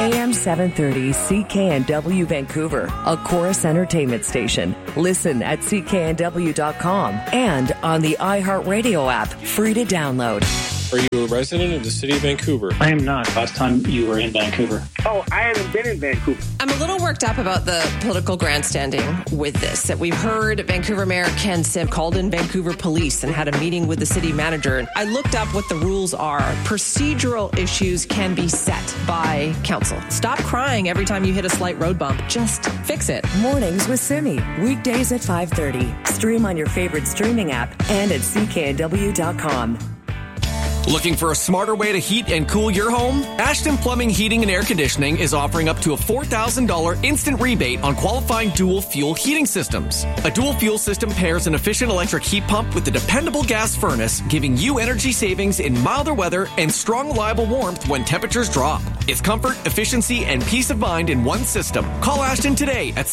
AM 730 CKNW Vancouver, a Chorus Entertainment station. Listen at cknw.com and on the iHeartRadio app, free to download. Are you a resident of the city of Vancouver? I am not. Last time you were in Vancouver. Oh, I haven't been in Vancouver. I'm a little worked up about the political grandstanding with this. That we've heard Vancouver Mayor Ken Sim called in Vancouver police and had a meeting with the city manager. I looked up what the rules are. Procedural issues can be set by council. Stop crying every time you hit a slight road bump. Just fix it. Mornings with Simi. Weekdays at 5:30. Stream on your favorite streaming app and at cknw.com. Looking for a smarter way to heat and cool your home? Ashton Plumbing, Heating and Air Conditioning is offering up to a $4,000 instant rebate on qualifying dual fuel heating systems. A dual fuel system pairs an efficient electric heat pump with a dependable gas furnace, giving you energy savings in milder weather and strong, reliable warmth when temperatures drop. It's comfort, efficiency, and peace of mind in one system. Call Ashton today at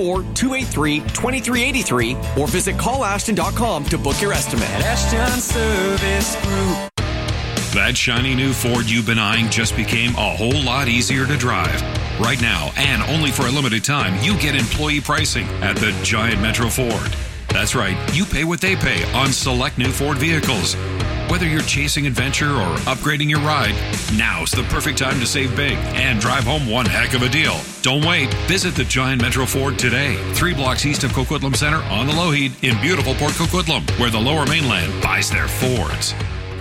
604-283-2383 or visit callashton.com to book your estimate. Ashton Service Group. That shiny new Ford you've been eyeing just became a whole lot easier to drive. Right now, and only for a limited time, you get employee pricing at the Giant Metro Ford. That's right, you pay what they pay on select new Ford vehicles. Whether you're chasing adventure or upgrading your ride, now's the perfect time to save big and drive home one heck of a deal. Don't wait. Visit the Giant Metro Ford today, 3 blocks east of Coquitlam Center on the Lougheed in beautiful Port Coquitlam, where the Lower Mainland buys their Fords.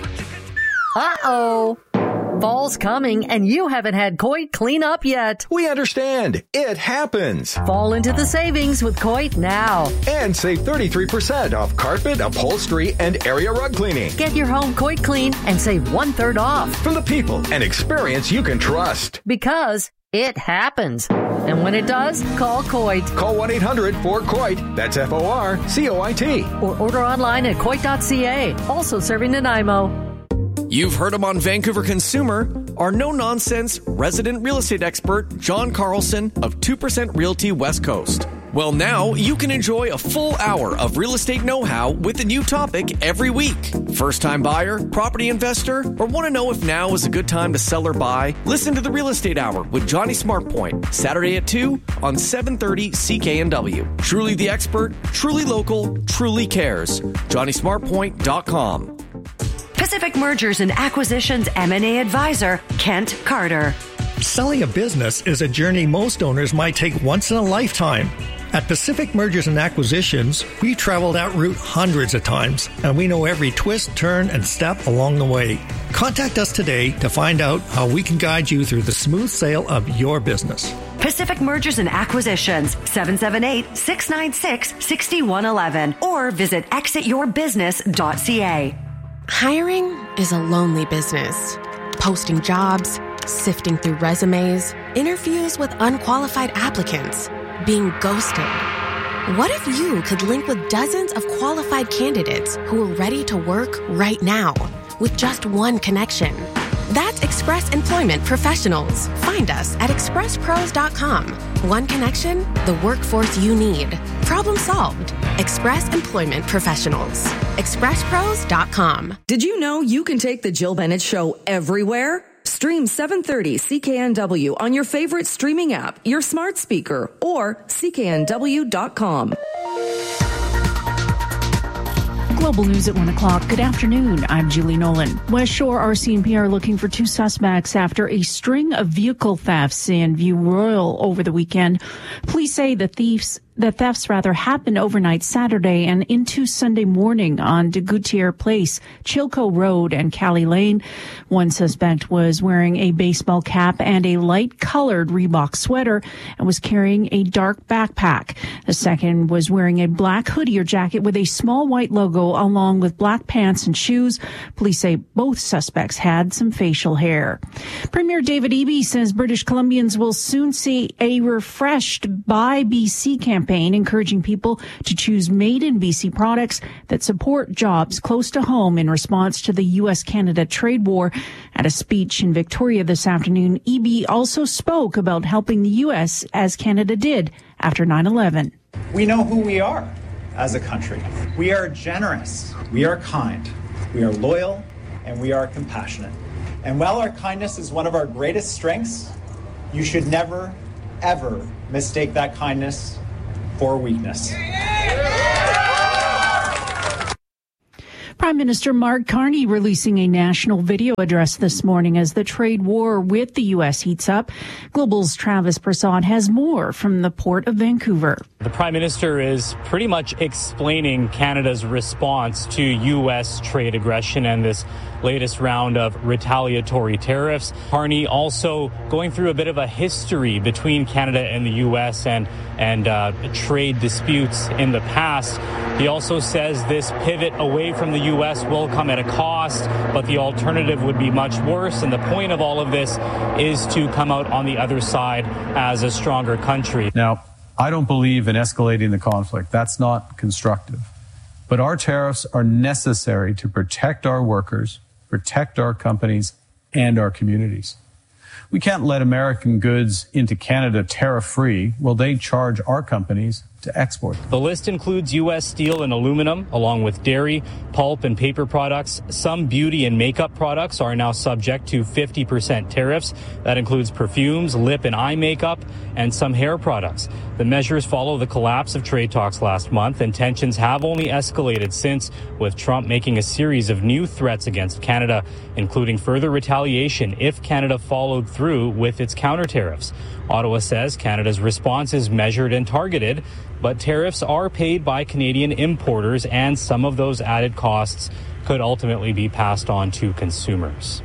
Uh-oh. Fall's coming, and you haven't had Coit clean up yet. We understand. It happens. Fall into the savings with Coit now. And save 33% off carpet, upholstery, and area rug cleaning. Get your home Coit clean and save 1/3 off. From the people and experience you can trust. Because it happens. And when it does, call Coit. Call 1-800-4COIT. That's FORCOIT. Or order online at Coit.ca. Also serving Nanaimo. You've heard him on Vancouver Consumer. Our no-nonsense resident real estate expert, John Carlson of 2% Realty West Coast. Well, now you can enjoy a full hour of real estate know-how with a new topic every week. First-time buyer, property investor, or want to know if now is a good time to sell or buy? Listen to the Real Estate Hour with Johnny Smartpoint, Saturday at 2 on 730 CKNW. Truly the expert, truly local, truly cares. JohnnySmartpoint.com. Pacific Mergers and Acquisitions M&A Advisor, Kent Carter. Selling a business is a journey most owners might take once in a lifetime. At Pacific Mergers and Acquisitions, we traveled that route hundreds of times, and we know every twist, turn, and step along the way. Contact us today to find out how we can guide you through the smooth sale of your business. Pacific Mergers and Acquisitions, 778-696-6111, or visit exityourbusiness.ca. Hiring is a lonely business. Posting jobs, sifting through resumes, interviews with unqualified applicants, being ghosted. What if you could link with dozens of qualified candidates who are ready to work right now with just one connection? That's Express Employment Professionals. Find us at expresspros.com. One connection, the workforce you need. Problem solved. Express Employment Professionals. expresspros.com. Did you know you can take the Jill Bennett Show everywhere? Stream 730 CKNW on your favorite streaming app, your smart speaker, or cknw.com. Global News at 1 o'clock. Good afternoon. I'm Julie Nolan. West Shore RCMP are looking for 2 suspects after a string of vehicle thefts in View Royal over the weekend. Police say the thefts happened overnight Saturday and into Sunday morning on de Gouttiere Place, Chilco Road, and Cali Lane. One suspect was wearing a baseball cap and a light-colored Reebok sweater and was carrying a dark backpack. The second was wearing a black hoodie or jacket with a small white logo along with black pants and shoes. Police say both suspects had some facial hair. Premier David Eby says British Columbians will soon see a refreshed Buy BC campaign encouraging people to choose made in BC products that support jobs close to home in response to the U.S.-Canada trade war. At a speech in Victoria this afternoon, Eby also spoke about helping the U.S. as Canada did after 9/11. We know who we are as a country. We are generous, we are kind, we are loyal, and we are compassionate. And while our kindness is one of our greatest strengths, you should never, ever mistake that kindness for weakness. Prime Minister Mark Carney releasing a national video address this morning as the trade war with the U.S. heats up. Global's Travis Prasad has more from the Port of Vancouver. The Prime Minister is pretty much explaining Canada's response to U.S. trade aggression and this latest round of retaliatory tariffs. Carney also going through a bit of a history between Canada and the U.S. and trade disputes in the past. He also says this pivot away from the U.S. will come at a cost, but the alternative would be much worse. And the point of all of this is to come out on the other side as a stronger country. Now, I don't believe in escalating the conflict. That's not constructive. But our tariffs are necessary to protect our workers, protect our companies, and our communities. We can't let American goods into Canada tariff-free while they charge our companies to export. The list includes U.S. steel and aluminum, along with dairy, pulp, and paper products. Some beauty and makeup products are now subject to 50% tariffs. That includes perfumes, lip and eye makeup, and some hair products. The measures follow the collapse of trade talks last month, and tensions have only escalated since, with Trump making a series of new threats against Canada, including further retaliation if Canada followed through with its counter tariffs. Ottawa says Canada's response is measured and targeted, but tariffs are paid by Canadian importers, and some of those added costs could ultimately be passed on to consumers.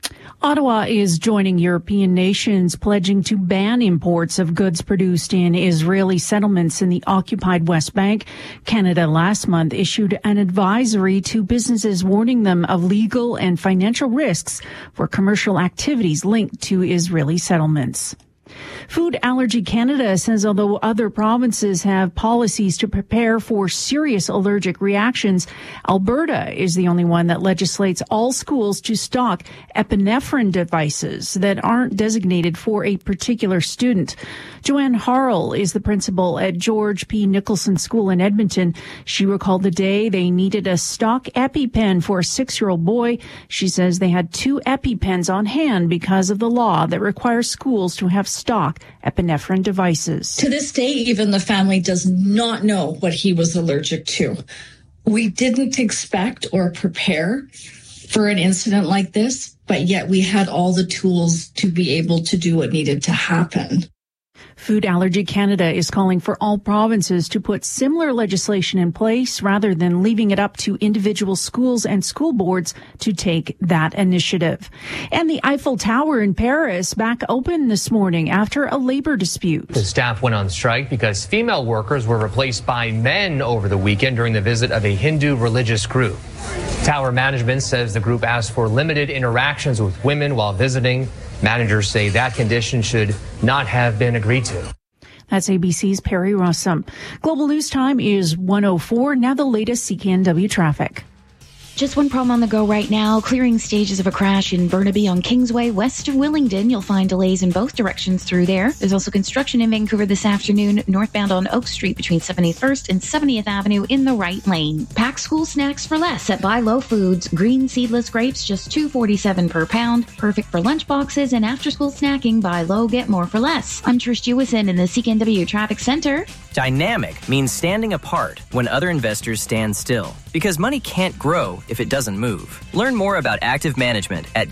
Ottawa is joining European nations pledging to ban imports of goods produced in Israeli settlements in the occupied West Bank. Canada last month issued an advisory to businesses warning them of legal and financial risks for commercial activities linked to Israeli settlements. Food Allergy Canada says although other provinces have policies to prepare for serious allergic reactions, Alberta is the only one that legislates all schools to stock epinephrine devices that aren't designated for a particular student. Joanne Harrell is the principal at George P. Nicholson School in Edmonton. She recalled the day they needed a stock EpiPen for a 6-year-old boy. She says they had 2 EpiPens on hand because of the law that requires schools to have stock epinephrine devices. To this day, even the family does not know what he was allergic to. We didn't expect or prepare for an incident like this, but yet we had all the tools to be able to do what needed to happen. Food Allergy Canada is calling for all provinces to put similar legislation in place rather than leaving it up to individual schools and school boards to take that initiative. And the Eiffel Tower in Paris back open this morning after a labor dispute. The staff went on strike because female workers were replaced by men over the weekend during the visit of a Hindu religious group. Tower management says the group asked for limited interactions with women while visiting. Managers say that condition should not have been agreed to. That's ABC's Perry Rossum. Global News Time is 1:04. Now the latest CKNW traffic. Just one problem on the go right now, clearing stages of a crash in Burnaby on Kingsway, west of Willingdon. You'll find delays in both directions through there. There's also construction in Vancouver this afternoon, northbound on Oak Street between 71st and 70th Avenue in the right lane. Pack school snacks for less at Buy Low Foods. Green seedless grapes, just $2.47 per pound. Perfect for lunch boxes and after-school snacking. Buy low, get more for less. I'm Trish Jewison in the CKNW Traffic Center. Dynamic means standing apart when other investors stand still, because money can't grow if it doesn't move. Learn more about active management at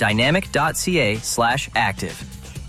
dynamic.ca/active.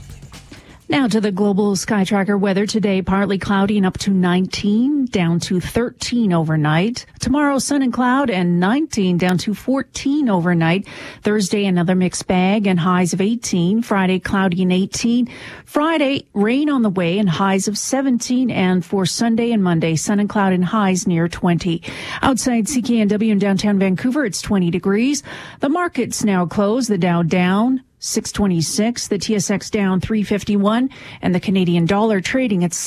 Now to the global sky tracker weather today, partly cloudy and up to 19, down to 13 overnight. Tomorrow, sun and cloud and 19, down to 14 overnight. Thursday, another mixed bag and highs of 18. Friday, cloudy and 18. Friday, rain on the way and highs of 17. And for Sunday and Monday, sun and cloud and highs near 20. Outside CKNW in downtown Vancouver, it's 20 degrees. The markets now closed. The Dow down 626, the TSX down 351, and the Canadian dollar trading at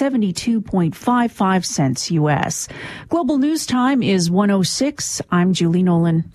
72.55 cents U.S. Global News Time is 1:06. I'm Julie Nolan.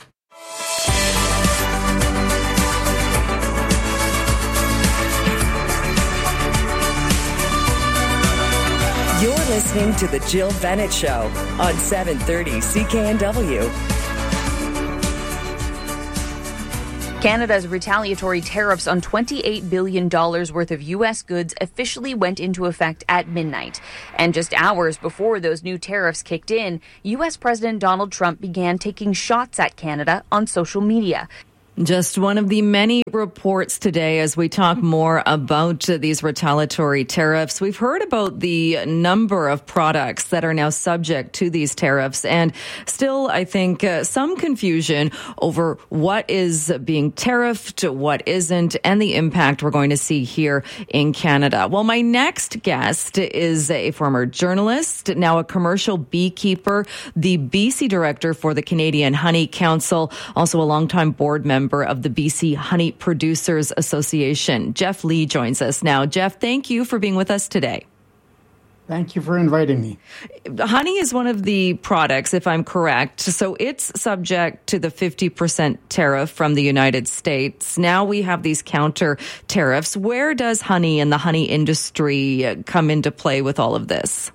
You're listening to The Jill Bennett Show on 730 CKNW. Canada's retaliatory tariffs on $28 billion worth of U.S. goods officially went into effect at midnight. And just hours before those new tariffs kicked in, U.S. President Donald Trump began taking shots at Canada on social media. Just one of the many reports today as we talk more about these retaliatory tariffs. We've heard about the number of products that are now subject to these tariffs, and still, I think, some confusion over what is being tariffed, what isn't, and the impact we're going to see here in Canada. Well, my next guest is a former journalist, now a commercial beekeeper, the BC director for the Canadian Honey Council, also a longtime board member of the BC Honey Producers Association. Jeff Lee joins us now. Jeff, thank you for being with us today. Thank you for inviting me. Honey is one of the products, if I'm correct. So it's subject to the 50% tariff from the United States. Now we have these counter tariffs. Where does honey and the honey industry come into play with all of this?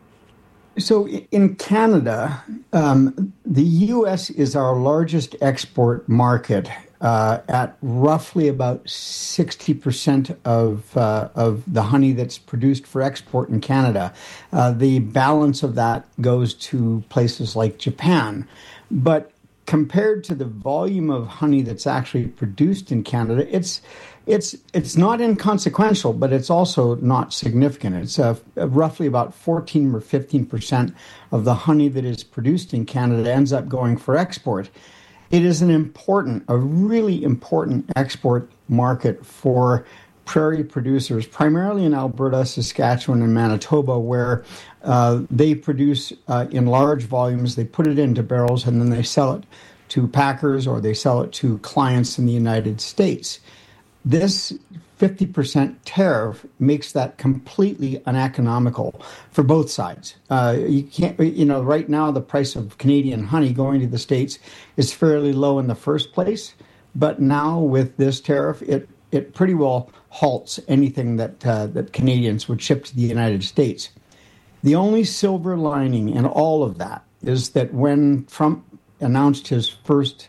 So in Canada, the U.S. is our largest export market at roughly about 60% of the honey that's produced for export in Canada. The balance of that goes to places like Japan. But compared to the volume of honey that's actually produced in Canada, it's not inconsequential, but it's also not significant. It's roughly about 14 or 15% of the honey that is produced in Canada ends up going for export. It is a really important export market for prairie producers, primarily in Alberta, Saskatchewan, and Manitoba, where they produce in large volumes. They put it into barrels and then they sell it to packers or they sell it to clients in the United States. This 50% tariff makes that completely uneconomical for both sides. You can't, right now the price of Canadian honey going to the States is fairly low in the first place, but now with this tariff, it pretty well halts anything that Canadians would ship to the United States. The only silver lining in all of that is that when Trump announced his first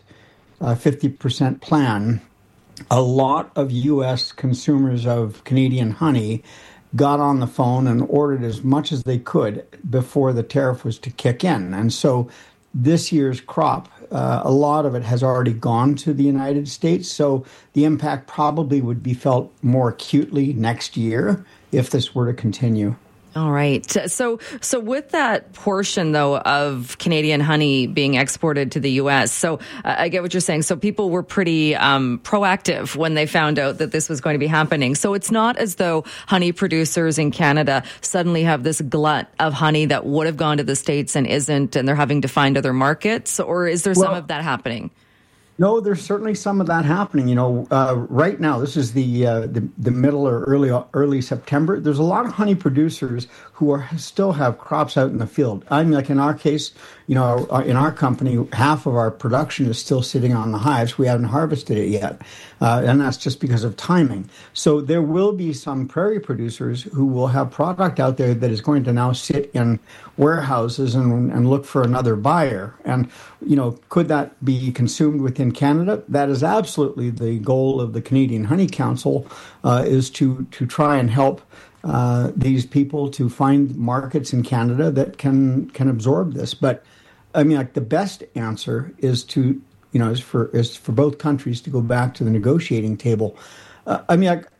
50% plan, a lot of U.S. consumers of Canadian honey got on the phone and ordered as much as they could before the tariff was to kick in. And so this year's crop, a lot of it has already gone to the United States. So the impact probably would be felt more acutely next year if this were to continue. All right. So with that portion, though, of Canadian honey being exported to the U.S., so I get what you're saying. So people were pretty proactive when they found out that this was going to be happening. So it's not as though honey producers in Canada suddenly have this glut of honey that would have gone to the States and isn't, and they're having to find other markets, or is there some of that happening? No, there's certainly some of that happening. Right now, this is the middle or early September. There's a lot of honey producers who still have crops out in the field. Like in our case, in our company, half of our production is still sitting on the hives. We haven't harvested it yet, and that's just because of timing. So there will be some prairie producers who will have product out there that is going to now sit in warehouses and look for another buyer. And could that be consumed within Canada? That is absolutely the goal of the Canadian Honey Council, is to try and help these people to find markets in Canada that can absorb this. But the best answer is to is for both countries to go back to the negotiating table. I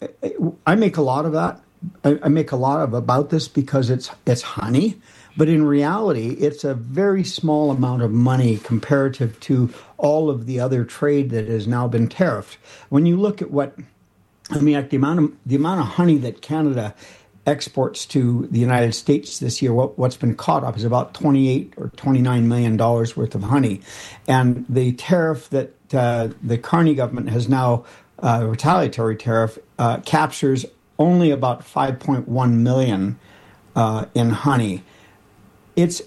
make a lot of that. I make a lot of about this because it's honey. But in reality, it's a very small amount of money comparative to all of the other trade that has now been tariffed. When you look at the amount of honey that Canada exports to the United States this year, what's been caught up is about $28 or $29 million worth of honey. And the tariff that the Carney government has now, retaliatory tariff, captures only about $5.1 million in honey. It's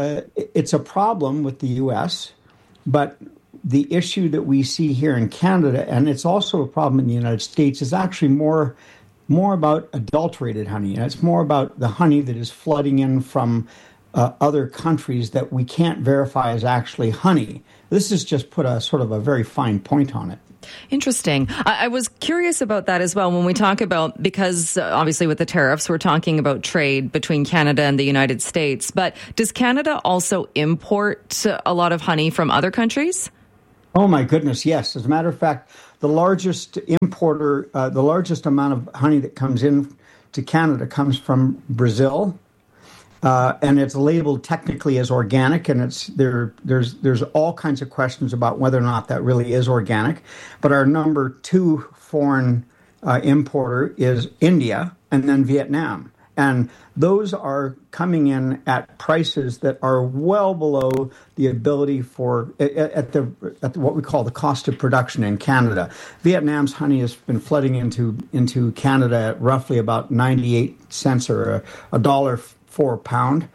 a problem with the U.S., but the issue that we see here in Canada, and it's also a problem in the United States, is actually more about adulterated honey. And it's more about the honey that is flooding in from other countries that we can't verify as actually honey. This has just put a sort of a very fine point on it. Interesting. I was curious about that as well when we talk about, because obviously with the tariffs, we're talking about trade between Canada and the United States. But does Canada also import a lot of honey from other countries? Oh, my goodness, yes. As a matter of fact, the largest importer, the largest amount of honey that comes in to Canada comes from Brazil. And it's labeled technically as organic, and there's all kinds of questions about whether or not that really is organic. But our number 2 foreign importer is India, and then Vietnam. And those are coming in at prices that are well below the ability for at what we call the cost of production in Canada. Vietnam's honey has been flooding into Canada at roughly about 98 cents or $1 for a pound.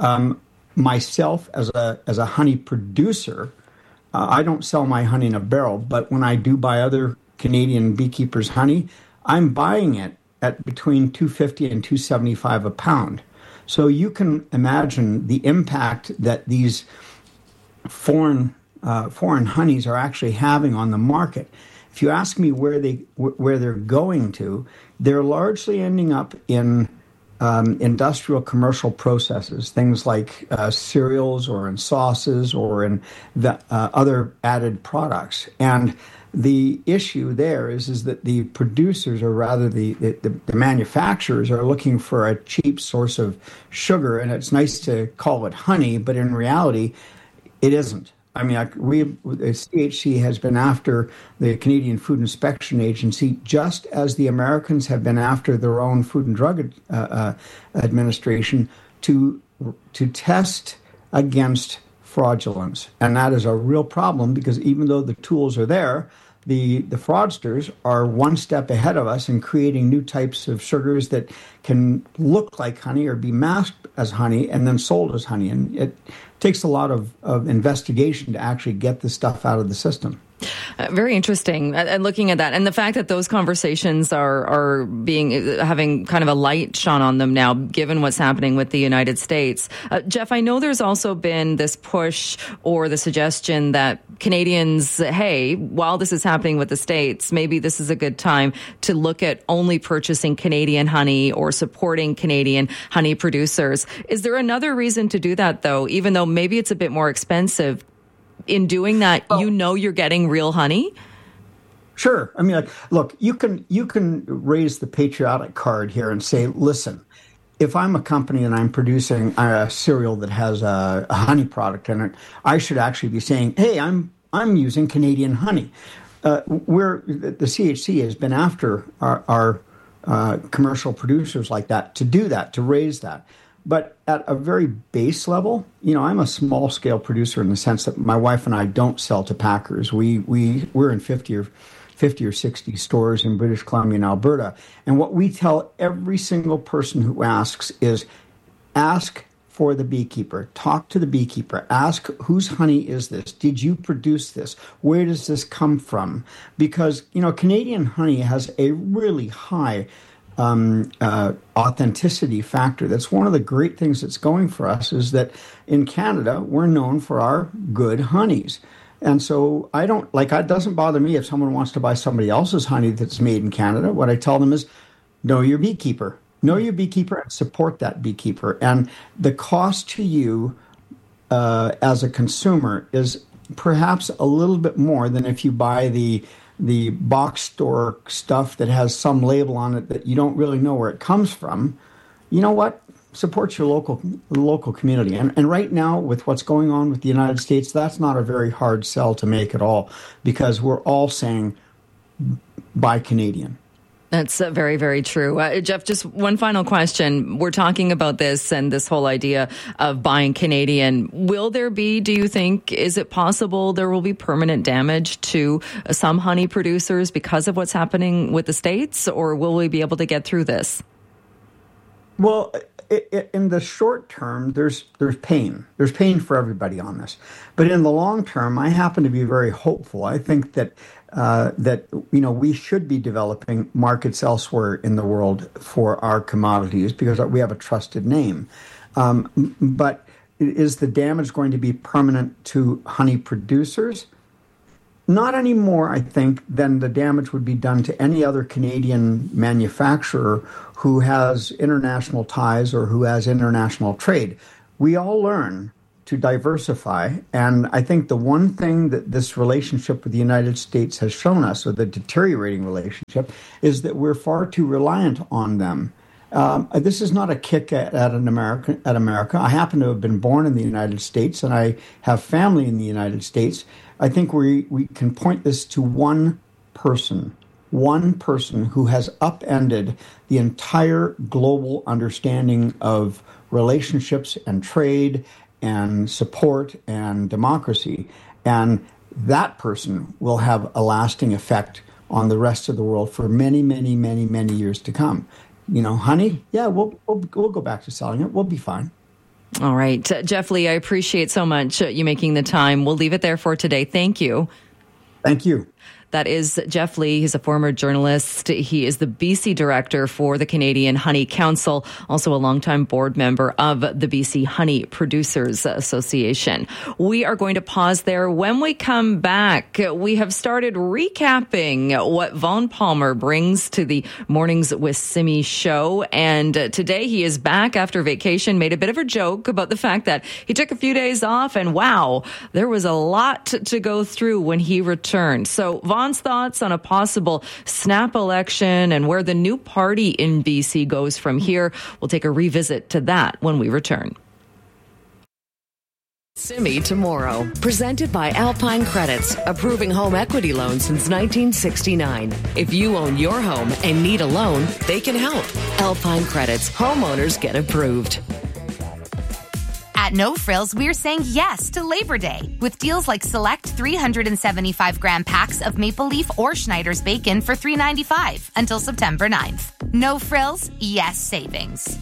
Myself, as a honey producer, I don't sell my honey in a barrel, but when I do buy other Canadian beekeepers' honey, I'm buying it at between $2.50 and $2.75 a pound. So you can imagine the impact that these foreign honeys are actually having on the market. If you ask me where they're going to, they're largely ending up in industrial commercial processes, things like cereals or in sauces or in the other added products. And the issue there is that the producers, or rather the manufacturers, are looking for a cheap source of sugar. And it's nice to call it honey, but in reality, it isn't. I mean, the CHC has been after the Canadian Food Inspection Agency just as the Americans have been after their own Food and Drug Administration to test against fraudulence. And that is a real problem, because even though the tools are there, the fraudsters are one step ahead of us in creating new types of sugars that can look like honey or be masked as honey and then sold as honey. And it takes a lot of investigation to actually get this stuff out of the system. Very interesting. And looking at that, and the fact that those conversations are having kind of a light shone on them now, given what's happening with the United States. Jeff, I know there's also been this push or the suggestion that Canadians, hey, while this is happening with the States, maybe this is a good time to look at only purchasing Canadian honey or supporting Canadian honey producers. Is there another reason to do that, though, even though maybe it's a bit more expensive? In doing that, you're getting real honey? Sure. I mean, look, you can raise the patriotic card here and say, listen, if I'm a company and I'm producing a cereal that has a honey product in it, I should actually be saying, hey, I'm using Canadian honey. The CHC has been after our commercial producers like that, to raise that. But at a very base level, I'm a small scale producer in the sense that my wife and I don't sell to packers. We're in 50 or 60 stores in British Columbia and Alberta. And what we tell every single person who asks is, ask for the beekeeper, talk to the beekeeper, ask whose honey is this? Did you produce this? Where does this come from? Because, Canadian honey has a really high authenticity factor. That's one of the great things that's going for us, is that in Canada, we're known for our good honeys. And so it doesn't bother me if someone wants to buy somebody else's honey that's made in Canada. What I tell them is, know your beekeeper. Know your beekeeper and support that beekeeper. And the cost to you as a consumer is perhaps a little bit more than if you buy the box store stuff that has some label on it that you don't really know where it comes from. You know what? Support your local community. And right now, with what's going on with the United States, that's not a very hard sell to make at all, because we're all saying, buy Canadian. That's very, very true. Jeff, just one final question. We're talking about this and this whole idea of buying Canadian. Will there be, do you think, is it possible there will be permanent damage to some honey producers because of what's happening with the States, or will we be able to get through this? Well, in the short term, there's pain. There's pain for everybody on this. But in the long term, I happen to be very hopeful. I think that we should be developing markets elsewhere in the world for our commodities, because we have a trusted name. But is the damage going to be permanent to honey producers? Not anymore, I think, than the damage would be done to any other Canadian manufacturer who has international ties or who has international trade. We all learn to diversify, and I think the one thing that this relationship with the United States has shown us, or the deteriorating relationship, is that we're far too reliant on them. This is not a kick at America. I happen to have been born in the United States, and I have family in the United States. I think we can point this to one person who has upended the entire global understanding of relationships and trade and support and democracy. And that person will have a lasting effect on the rest of the world for many, many, many, many years to come. You know, honey, yeah, we'll go back to selling it. We'll be fine. All right. Jeff Lee, I appreciate so much you making the time. We'll leave it there for today. Thank you. Thank you. That is Jeff Lee. He's a former journalist. He is the BC director for the Canadian Honey Council, also a longtime board member of the BC Honey Producers Association. We are going to pause there. When we come back, we have started recapping what Vaughn Palmer brings to the Mornings with Simi show. And today he is back after vacation, made a bit of a joke about the fact that he took a few days off, and wow, there was a lot to go through when he returned. So Vaughn's thoughts on a possible snap election and where the new party in BC goes from here. We'll take a revisit to that when we return. Simi tomorrow, presented by Alpine Credits, approving home equity loans since 1969. If you own your home and need a loan, they can help. Alpine Credits, homeowners get approved. At No Frills, we're saying yes to Labor Day with deals like select 375-gram packs of Maple Leaf or Schneider's bacon for $3.95 until September 9th. No Frills, yes savings.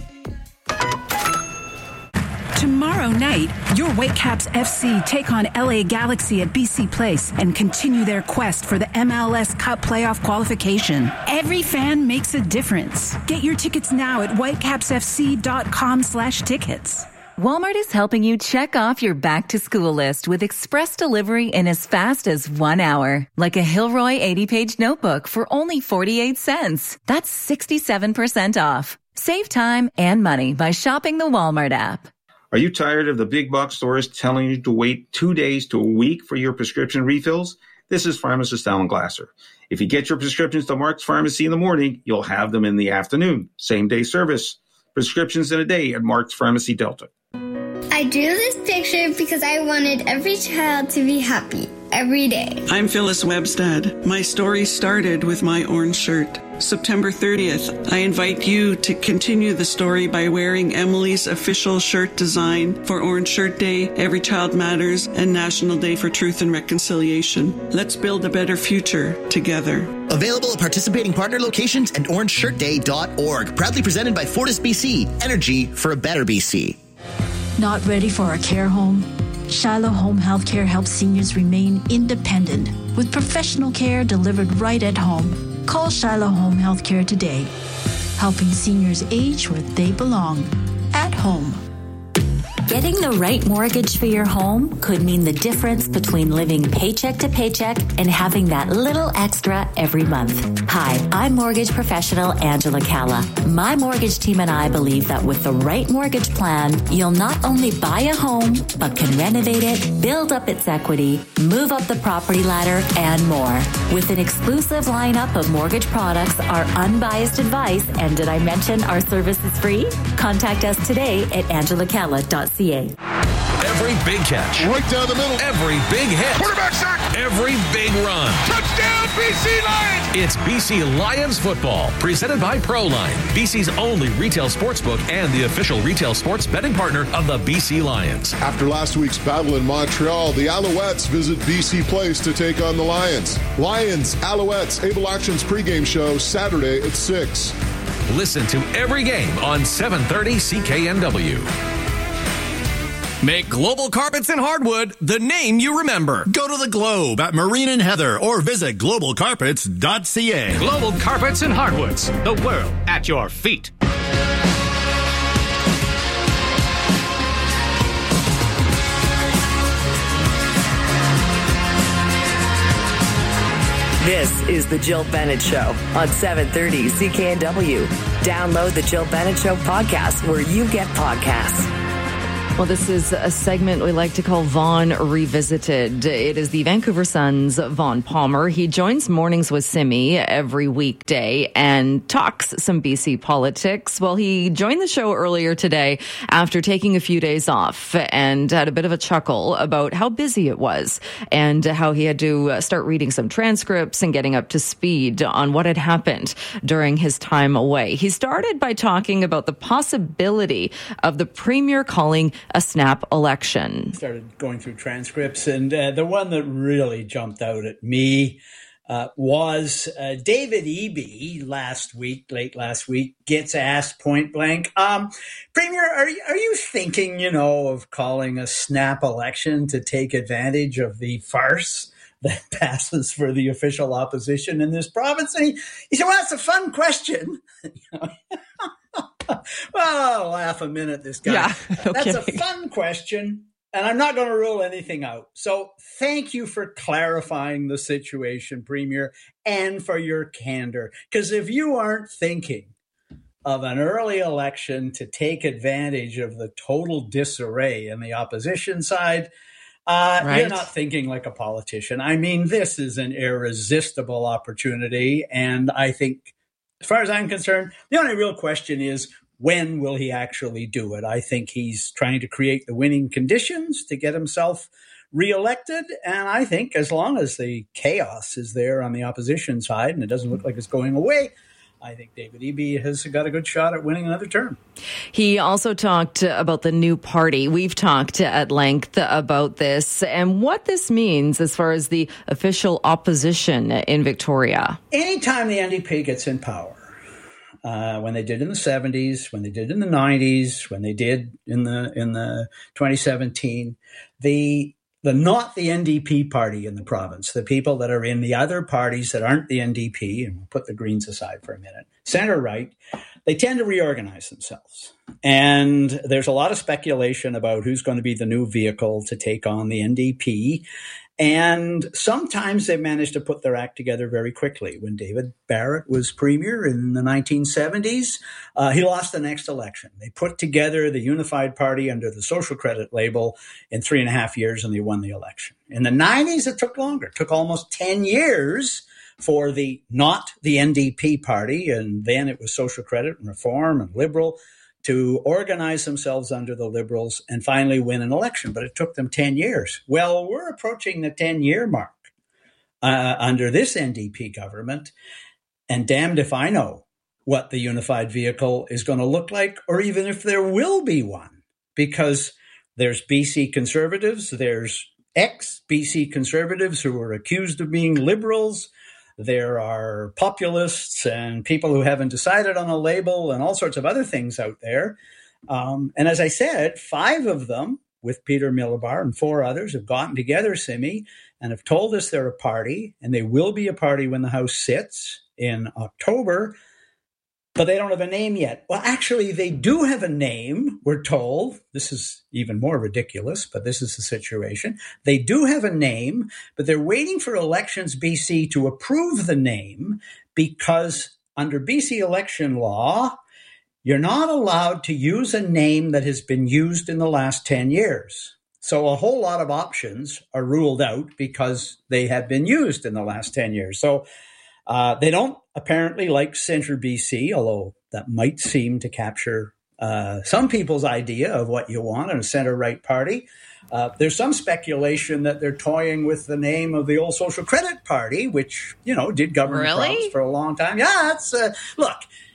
Tomorrow night, your Whitecaps FC take on LA Galaxy at BC Place and continue their quest for the MLS Cup playoff qualification. Every fan makes a difference. Get your tickets now at whitecapsfc.com/tickets. Walmart is helping you check off your back-to-school list with express delivery in as fast as 1 hour. Like a Hilroy 80-page notebook for only 48 cents. That's 67% off. Save time and money by shopping the Walmart app. Are you tired of the big box stores telling you to wait 2 days to a week for your prescription refills? This is pharmacist Alan Glasser. If you get your prescriptions to Mark's Pharmacy in the morning, you'll have them in the afternoon. Same-day service. Prescriptions in a day at Mark's Pharmacy Delta. I drew this picture because I wanted every child to be happy every day. I'm Phyllis Webstad. My story started with my orange shirt. September 30th, I invite you to continue the story by wearing Emily's official shirt design for Orange Shirt Day, Every Child Matters, and National Day for Truth and Reconciliation. Let's build a better future together. Available at participating partner locations and orangeshirtday.org. Proudly presented by Fortis BC. Energy for a better BC. Not ready for a care home? Shiloh Home Healthcare helps seniors remain independent with professional care delivered right at home. Call Shiloh Home Healthcare today, helping seniors age where they belong, at home. Getting the right mortgage for your home could mean the difference between living paycheck to paycheck and having that little extra every month. Hi, I'm mortgage professional Angela Calla. My mortgage team and I believe that with the right mortgage plan, you'll not only buy a home, but can renovate it, build up its equity, move up the property ladder, and more. With an exclusive lineup of mortgage products, our unbiased advice, and did I mention our service is free? Contact us today at angelacalla.ca. Every big catch. Right down the middle. Every big hit. Quarterback sack. Every big run. Touchdown, BC Lions. It's BC Lions football, presented by ProLine, BC's only retail sportsbook and the official retail sports betting partner of the BC Lions. After last week's battle in Montreal, the Alouettes visit BC Place to take on the Lions. Lions, Alouettes, Able Actions pregame show Saturday at 6. Listen to every game on 730 CKNW. Make Global Carpets and Hardwood the name you remember. Go to the Globe at Marine and Heather or visit globalcarpets.ca. Global Carpets and Hardwoods, the world at your feet. This is The Jill Bennett Show on 730 CKNW. Download The Jill Bennett Show podcast where you get podcasts. Well, this is a segment we like to call Vaughn Revisited. It is the Vancouver Sun's Vaughn Palmer. He joins Mornings with Simi every weekday and talks some BC politics. Well, he joined the show earlier today after taking a few days off and had a bit of a chuckle about how busy it was and how he had to start reading some transcripts and getting up to speed on what had happened during his time away. He started by talking about the possibility of the Premier calling a snap election. Started going through transcripts, and the one that really jumped out at me was David Eby late last week gets asked point blank, Premier, are you thinking, of calling a snap election to take advantage of the farce that passes for the official opposition in this province? And he said, well, that's a fun question. Well, I'll laugh a minute, this guy. Yeah, okay. That's a fun question, and I'm not going to rule anything out. So thank you for clarifying the situation, Premier, and for your candor. Because if you aren't thinking of an early election to take advantage of the total disarray in the opposition side, right, you're not thinking like a politician. I mean, this is an irresistible opportunity, and I think, as far as I'm concerned, the only real question is, when will he actually do it? I think he's trying to create the winning conditions to get himself reelected. And I think as long as the chaos is there on the opposition side and it doesn't look like it's going away, I think David Eby has got a good shot at winning another term. He also talked about the new party. We've talked at length about this and what this means as far as the official opposition in Victoria. Anytime the NDP gets in power, when they did in the 70s, when they did in the 90s, when they did in the 2017, the not the NDP party in the province, the people that are in the other parties that aren't the NDP, and we'll put the Greens aside for a minute, center-right, they tend to reorganize themselves. And there's a lot of speculation about who's going to be the new vehicle to take on the NDP. And sometimes they managed to put their act together very quickly. When David Barrett was premier in the 1970s, he lost the next election. They put together the Unified Party under the Social Credit label in 3.5 years, and they won the election. In the 90s, it took longer. It took almost 10 years for not the NDP party, and then it was Social Credit and Reform and Liberal, to organize themselves under the Liberals and finally win an election. But it took them 10 years. Well, we're approaching the 10-year mark under this NDP government, and damned if I know what the unified vehicle is going to look like, or even if there will be one, because there's BC Conservatives, there's ex-BC Conservatives who are accused of being Liberals, there are populists and people who haven't decided on a label and all sorts of other things out there. And as I said, 5 of them, with Peter Milobar and 4 others, have gotten together, Simi, and have told us they're a party, and they will be a party when the House sits in October, but they don't have a name yet. Well, actually, they do have a name, we're told. This is even more ridiculous, but this is the situation. They do have a name, but they're waiting for Elections BC to approve the name, because under BC election law, you're not allowed to use a name that has been used in the last 10 years. So a whole lot of options are ruled out because they have been used in the last 10 years. So they don't apparently like Centre BC, although that might seem to capture some people's idea of what you want in a centre-right party. There's some speculation that they're toying with the name of the old Social Credit Party, which, did govern the province for a long time. Yeah, that's look.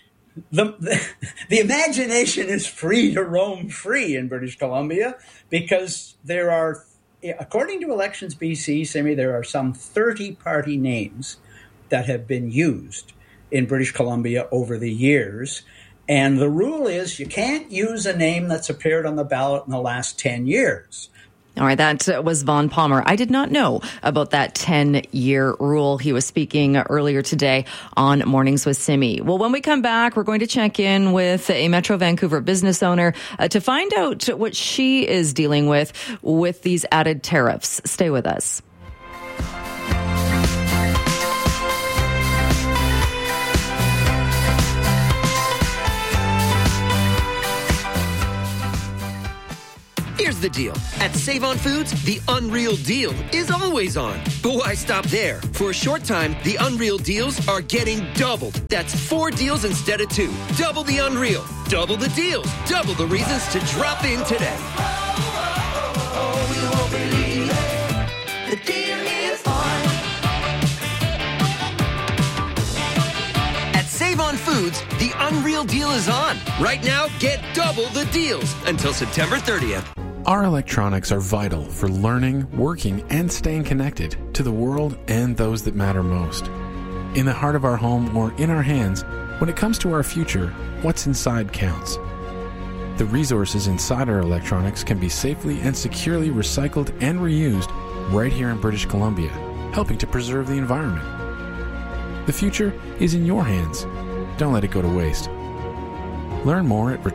The imagination is free to roam free in British Columbia, because there are, according to Elections BC, Simi, there are some 30 party names that have been used in British Columbia over the years. And the rule is you can't use a name that's appeared on the ballot in the last 10 years. All right, that was Vaughn Palmer. I did not know about that 10-year rule. He was speaking earlier today on Mornings with Simi. Well, when we come back, we're going to check in with a Metro Vancouver business owner to find out what she is dealing with these added tariffs. Stay with us. Here's the deal. At Save-On Foods, the Unreal Deal is always on. But why stop there? For a short time, the Unreal Deals are getting doubled. That's 4 deals instead of 2. Double the unreal. Double the deals. Double the reasons to drop in today. You won't believe it. The deal is on. At Save-On Foods, the Unreal Deal is on. Right now, get double the deals until September 30th. Our electronics are vital for learning, working, and staying connected to the world and those that matter most. In the heart of our home or in our hands, when it comes to our future, what's inside counts. The resources inside our electronics can be safely and securely recycled and reused right here in British Columbia, helping to preserve the environment. The future is in your hands. Don't let it go to waste. Learn more at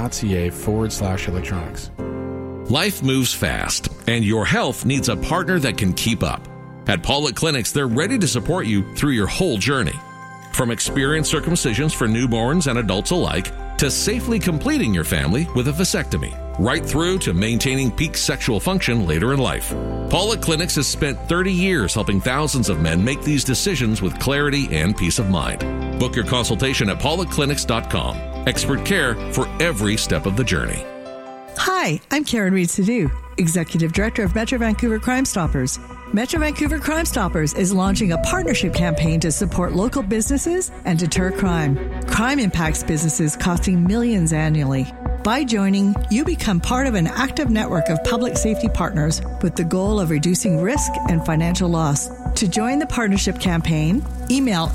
returnit.ca/electronics. Life moves fast, and your health needs a partner that can keep up. At Pollock Clinics, they're ready to support you through your whole journey. From experienced circumcisions for newborns and adults alike, to safely completing your family with a vasectomy, right through to maintaining peak sexual function later in life. Pollock Clinics has spent 30 years helping thousands of men make these decisions with clarity and peace of mind. Book your consultation at pollockclinics.com. Expert care for every step of the journey. Hi, I'm Karen Reed-Sadu, Executive Director of Metro Vancouver Crime Stoppers. Metro Vancouver Crime Stoppers is launching a partnership campaign to support local businesses and deter crime. Crime impacts businesses costing millions annually. By joining, you become part of an active network of public safety partners with the goal of reducing risk and financial loss. To join the partnership campaign, email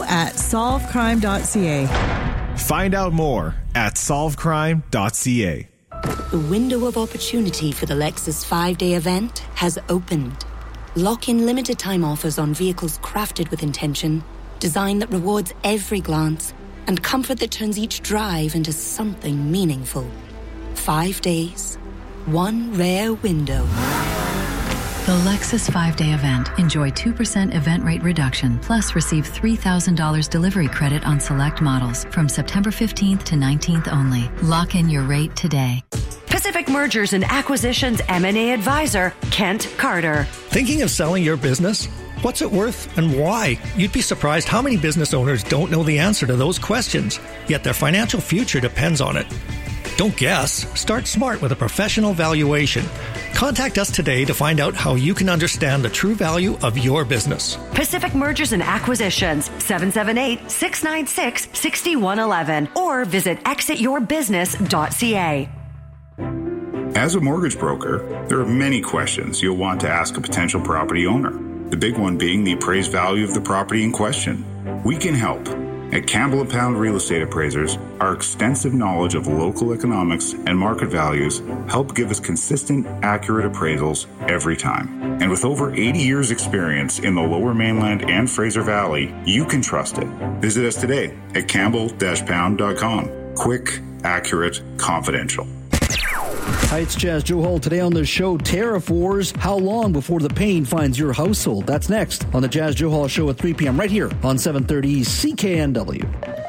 info@solvecrime.ca. Find out more at solvecrime.ca. The window of opportunity for the Lexus 5-day event has opened. Lock in limited time offers on vehicles crafted with intention, design that rewards every glance, and comfort that turns each drive into something meaningful. 5 days, one rare window. The Lexus 5-day event. Enjoy 2% event rate reduction, plus receive $3,000 delivery credit on select models from September 15th to 19th only. Lock in your rate today. Pacific Mergers and Acquisitions M&A Advisor, Kent Carter. Thinking of selling your business? What's it worth and why? You'd be surprised how many business owners don't know the answer to those questions, yet their financial future depends on it. Don't guess. Start smart with a professional valuation. Contact us today to find out how you can understand the true value of your business. Pacific Mergers and Acquisitions, 778-696-6111, or visit exityourbusiness.ca. As a mortgage broker, there are many questions you'll want to ask a potential property owner. The big one being the appraised value of the property in question. We can help. At Campbell & Pound Real Estate Appraisers, our extensive knowledge of local economics and market values help give us consistent, accurate appraisals every time. And with over 80 years experience in the Lower Mainland and Fraser Valley, you can trust it. Visit us today at campbell-pound.com. Quick, accurate, confidential. Hi, it's Jazz Joe Hall. Today on the show, tariff wars. How long before the pain finds your household? That's next on the Jazz Joe Hall Show at 3 p.m. right here on 730 CKNW.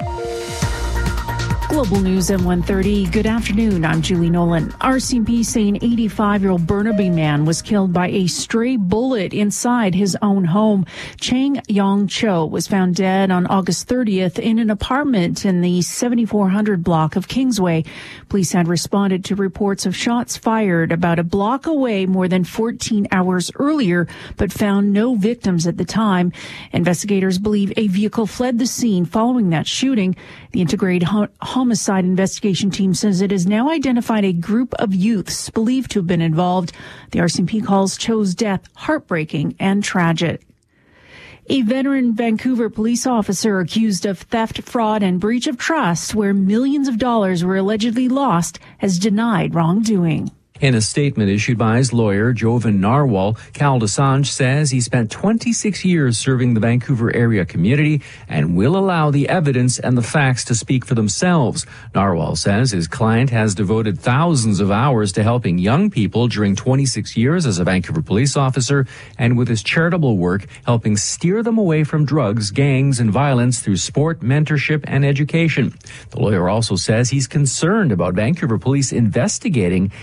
Global News at 1:30. Good afternoon. I'm Julie Nolan. RCMP saying 85-year-old Burnaby man was killed by a stray bullet inside his own home. Chang Yong Cho was found dead on August 30th in an apartment in the 7400 block of Kingsway. Police had responded to reports of shots fired about a block away more than 14 hours earlier, but found no victims at the time. Investigators believe a vehicle fled the scene following that shooting. The Integrated Homicide Investigation Team says it has now identified a group of youths believed to have been involved. The RCMP calls Cho's death heartbreaking and tragic. A veteran Vancouver police officer accused of theft, fraud, and breach of trust, where millions of dollars were allegedly lost, has denied wrongdoing. In a statement issued by his lawyer, Jovan Narwhal, Cal Desange says he spent 26 years serving the Vancouver area community and will allow the evidence and the facts to speak for themselves. Narwhal says his client has devoted thousands of hours to helping young people during 26 years as a Vancouver police officer, and with his charitable work, helping steer them away from drugs, gangs, and violence through sport, mentorship, and education. The lawyer also says he's concerned about Vancouver police investigating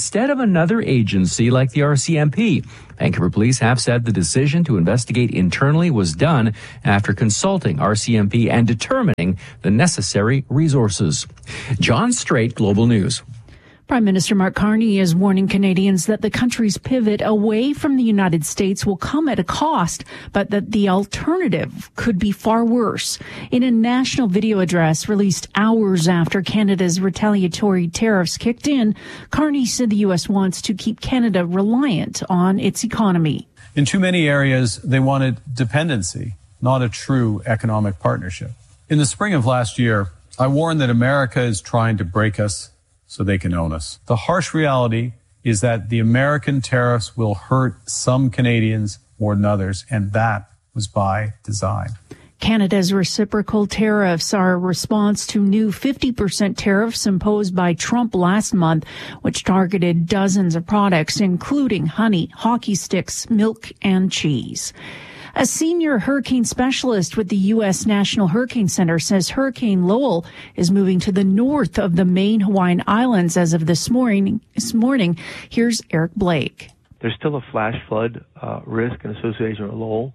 instead of another agency like the RCMP. Vancouver police have said the decision to investigate internally was done after consulting RCMP and determining the necessary resources. John Strait, Global News. Prime Minister Mark Carney is warning Canadians that the country's pivot away from the United States will come at a cost, but that the alternative could be far worse. In a national video address released hours after Canada's retaliatory tariffs kicked in, Carney said the U.S. wants to keep Canada reliant on its economy. In too many areas, they wanted dependency, not a true economic partnership. In the spring of last year, I warned that America is trying to break us so they can own us. The harsh reality is that the American tariffs will hurt some Canadians more than others, and that was by design. Canada's reciprocal tariffs are a response to new 50% tariffs imposed by Trump last month, which targeted dozens of products, including honey, hockey sticks, milk, and cheese. A senior hurricane specialist with the U.S. National Hurricane Center says Hurricane Lowell is moving to the north of the main Hawaiian Islands as of this morning. Here's Eric Blake. There's still a flash flood risk in association with Lowell.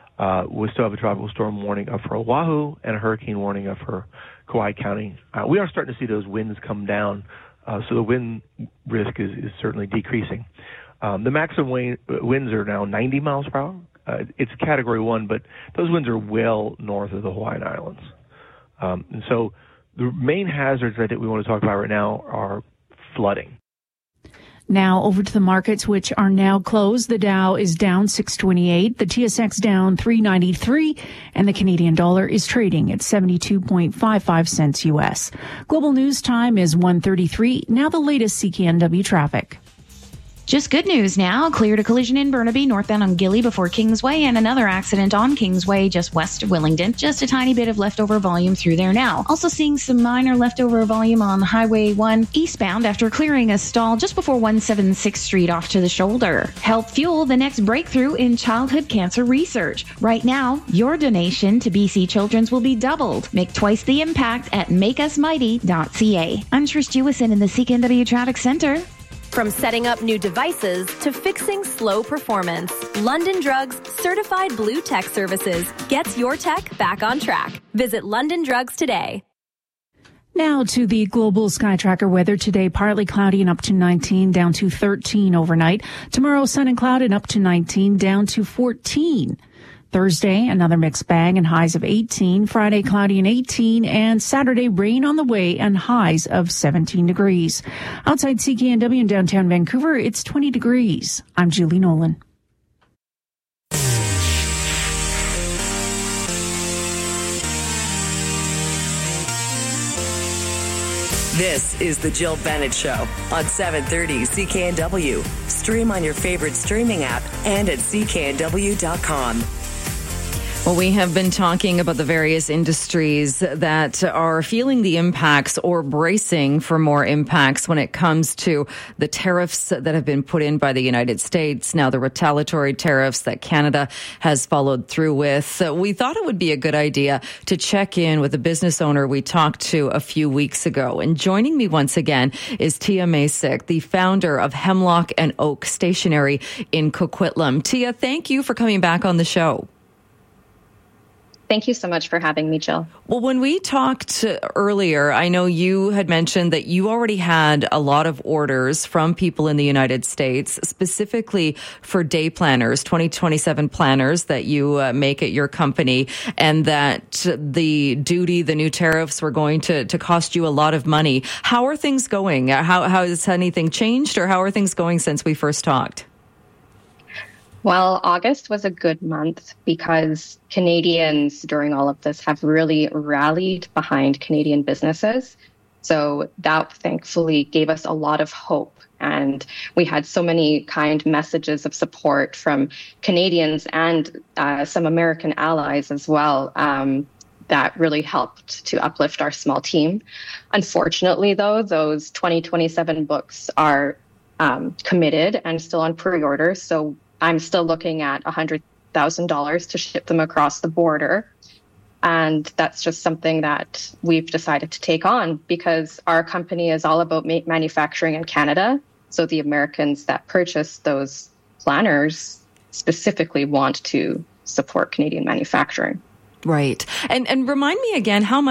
We still have a tropical storm warning up for Oahu and a hurricane warning up for Kauai County. We are starting to see those winds come down, so the wind risk is certainly decreasing. The maximum winds are now 90 miles per hour. It's Category 1, but those winds are well north of the Hawaiian Islands. And so the main hazards I think we want to talk about right now are flooding. Now over to the markets, which are now closed. The Dow is down 628, the TSX down 393, and the Canadian dollar is trading at 72.55 cents U.S. Global News Time is 1:33. Now the latest CKNW traffic. Just good news now. Cleared a collision in Burnaby, northbound on Gilly before Kingsway, and another accident on Kingsway just west of Willingdon. Just a tiny bit of leftover volume through there now. Also seeing some minor leftover volume on Highway 1 eastbound after clearing a stall just before 176th Street off to the shoulder. Help fuel the next breakthrough in childhood cancer research. Right now, your donation to BC Children's will be doubled. Make twice the impact at makeusmighty.ca. I'm Trish Jewison in the CKNW Traffic Center. From setting up new devices to fixing slow performance, London Drugs Certified Blue Tech Services gets your tech back on track. Visit London Drugs today. Now to the global sky tracker weather. Today, partly cloudy and up to 19, down to 13 overnight. Tomorrow, sun and cloud and up to 19, down to 14. Thursday, another mixed bag and highs of 18. Friday, cloudy and 18. And Saturday, rain on the way and highs of 17 degrees. Outside CKNW in downtown Vancouver, it's 20 degrees. I'm Julie Nolan. This is the Jill Bennett Show on 730 CKNW. Stream on your favorite streaming app and at cknw.com. Well, we have been talking about the various industries that are feeling the impacts or bracing for more impacts when it comes to the tariffs that have been put in by the United States, now the retaliatory tariffs that Canada has followed through with. We thought it would be a good idea to check in with a business owner we talked to a few weeks ago. And joining me once again is Tia Masick, the founder of Hemlock and Oak Stationery in Coquitlam. Tia, thank you for coming back on the show. Thank you so much for having me, Jill. Well, when we talked earlier, I know you had mentioned that you already had a lot of orders from people in the United States, specifically for day planners, 2027 planners that you make at your company, and that the new tariffs were going to cost you a lot of money. How are things going? How has anything changed, or how are things going since we first talked? Well, August was a good month because Canadians during all of this have really rallied behind Canadian businesses. So that thankfully gave us a lot of hope. And we had so many kind messages of support from Canadians and some American allies as well that really helped to uplift our small team. Unfortunately, though, those 2027 books are committed and still on pre-order. So I'm still looking at $100,000 to ship them across the border. And that's just something that we've decided to take on because our company is all about manufacturing in Canada. So the Americans that purchase those planners specifically want to support Canadian manufacturing. Right. And remind me again, how much